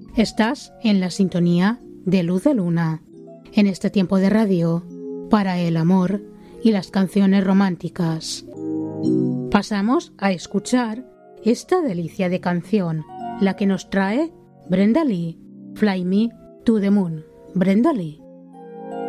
Estás en la sintonía de Luz de Luna, en este tiempo de radio para el amor y las canciones románticas. Pasamos a escuchar esta delicia de canción, la que nos trae Brenda Lee, Fly Me to the Moon. Brenda Lee.